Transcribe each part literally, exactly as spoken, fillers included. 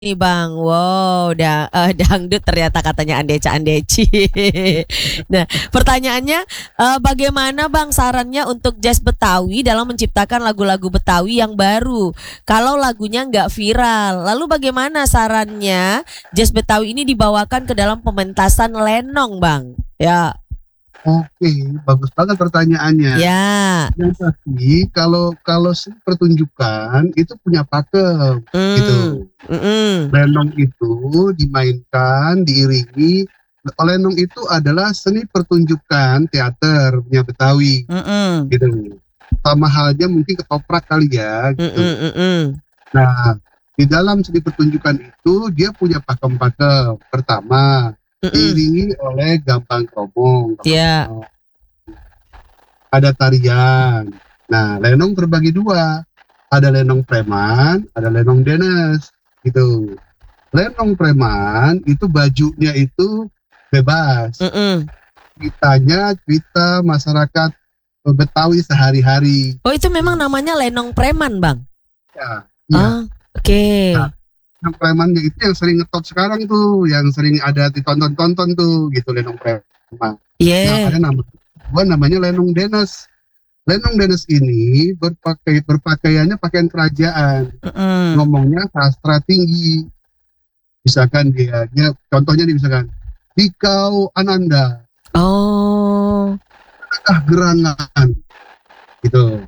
nih Bang. Wow, da, eh, dangdut ternyata katanya Andeca Andeci. Nah, pertanyaannya, eh, bagaimana Bang sarannya untuk jazz Betawi dalam menciptakan lagu-lagu Betawi yang baru? Kalau lagunya nggak viral, lalu bagaimana sarannya jazz Betawi ini dibawakan ke dalam pementasan lenong, Bang? Ya, Oke, bagus banget pertanyaannya. ya. Yang pasti kalau kalau seni pertunjukan itu punya pakem Hmm, gitu. mm-mm. Lenong itu dimainkan, diiringi. Lenong itu adalah seni pertunjukan teater punya Betawi Mm-mm. gitu. Sama halnya mungkin ketoprak kali ya gitu. Mm-mm, mm-mm. Nah, di dalam seni pertunjukan itu dia punya pakem-pakem. Pertama, Mm-mm. diiringi oleh gambang kromong. Ya. Ada tarian. Nah, lenong terbagi dua. Ada lenong preman, ada lenong denes, gitu. Lenong preman itu bajunya itu bebas. Mm-mm. Ceritanya cerita masyarakat Betawi sehari-hari. Oh, itu memang namanya lenong preman, Bang. Ya, iya. Ah, oke. Nah, lenong premannya itu yang sering ngetop sekarang tuh, yang sering ada ditonton-tonton tuh, gitu lenong preman. Nah, Yeah. ada nama gua namanya lenong denes. Lenong Denes ini berpakai berpakaiannya pakaian kerajaan, Mm-mm. ngomongnya sastra tinggi. Misalkan dia, dia contohnya nih misalkan, Dikau Ananda, Oh, ah gerangan, gitu.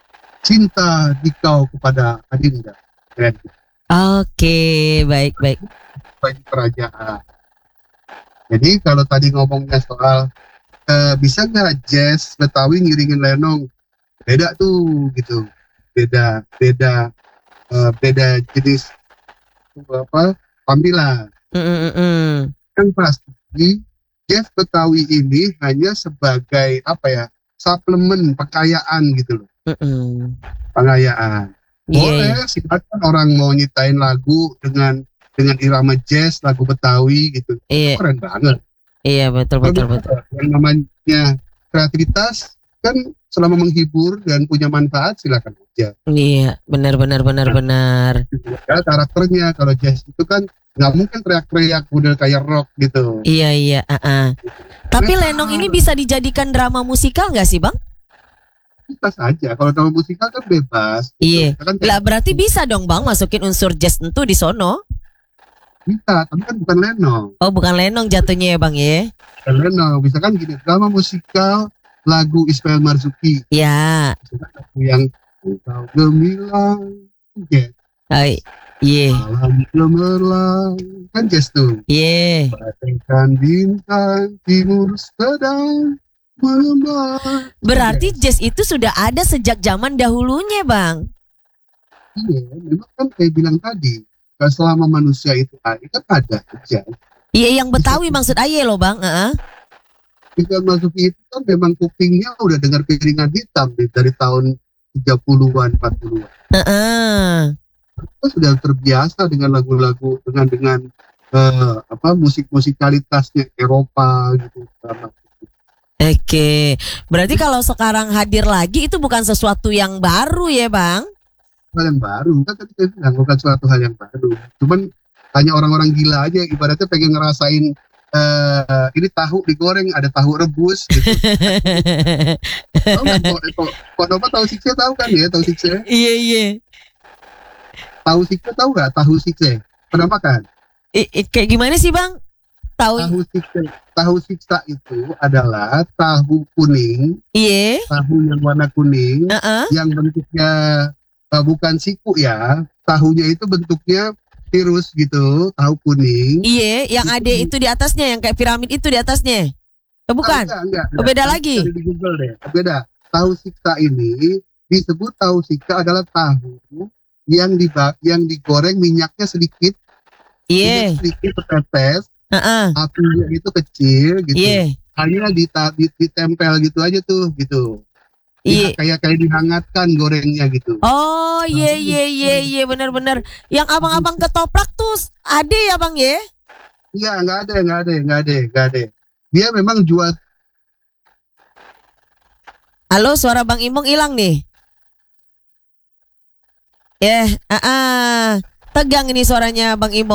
Cinta Dikau kepada Adinda, keren. oke, baik, baik. Bagi kerajaan. Jadi kalau tadi ngomongnya soal eh, bisa nggak jazz Betawi ngiringin lenong, beda tuh, gitu. Beda, beda, eh, beda jenis apa tampilan. Mm-mm. Yang pasti jazz Betawi ini hanya sebagai apa ya, suplemen pakaian gitu loh, Mm-mm. pengayaan. Iya, iya. Boleh silakan orang mau nyiptain lagu dengan dengan irama jazz, lagu Betawi gitu, itu Iya, keren banget. iya, betul, Kalau betul, betul. yang namanya kreativitas kan selama menghibur dan punya manfaat silakan aja. Iya, benar, benar, benar, Nah, benar. ya, karakternya kalau jazz itu kan nggak mungkin teriak-teriak model kayak rock gitu. Iya, iya, ah-ah. Tapi lenong ini bisa dijadikan drama musikal nggak sih, Bang? Bisa saja, kalau drama musikal kan bebas gitu. Iya. Kita kan Lah berarti bisa dong, Bang, masukin unsur jazz tentu di sono. bisa, tapi kan bukan lenong. Oh, bukan lenong jatuhnya ya, Bang ya? Bukan lenong, bisa kan gini, drama musikal lagu Ismail Marzuki, Ya. misalkan lagu yang Engkau gemilang, jazz. Hai. Iya. Malam gemerlang, kan jazz tuh. Iya. Bagaikan bintang timur sedang mengembang. Berarti Jazz. jazz itu sudah ada sejak zaman dahulunya, Bang. Iya, memang kan kayak bilang tadi, kan selama manusia itu ada, kan ada aja. Iya, yang Betawi maksud aye loh, Bang. Heeh. Ismail Marzuki itu kan memang kupingnya udah dengar piringan hitam nih, dari tahun tiga puluhan, empat puluhan. Heeh. Kita sudah terbiasa dengan lagu-lagu dengan dengan eh, apa musik musikalitasnya Eropa gitu. Oke. Berarti kalau sekarang hadir lagi itu bukan sesuatu yang baru ya, Bang? Hal yang baru kan tadi saya bilang bukan suatu hal yang baru. Cuman hanya orang-orang gila aja ibaratnya pengen ngerasain eh, ini tahu digoreng, ada tahu rebus gitu. Tahu nggak kok kok kok Nova tahu sikse tahu kan ya tahu sikse? Iya, iya. Tahu sikse tahu nggak tahu sikse? Pernah makan? I- i- kayak gimana sih, Bang? Tahu? Tahu sikse, tahu siksa itu adalah tahu kuning, Iya. tahu yang warna kuning, Heeh. yang bentuknya uh, bukan siku ya, tahunya itu bentuknya virus gitu, tahu kuning. Iya, yang Itu ade itu di atasnya, yang kayak piramid itu di atasnya. Oh, Ah, bukan? enggak, enggak, Oh, enggak. beda Cari- lagi. cari di Google deh. Beda. Tahu siksa ini disebut tahu siksa adalah tahu yang di yang digoreng minyaknya sedikit, Iya. minyak sedikit tetes, Heeh. apinya itu kecil gitu. Iya. Hanya dita- di- ditempel gitu aja tuh gitu. Iya. Dia kayak kayak dihangatkan gorengnya gitu. Oh, iya, iya, iya, iya, benar-benar. Yang abang-abang ketoprak tuh ade ya, Bang ya? Iya, nggak ada, nggak ada, nggak ada, nggak ada. Dia memang jual. Halo, suara Bang Imong hilang nih. Ya, ah, ah. tegang ini suaranya Bang Imo.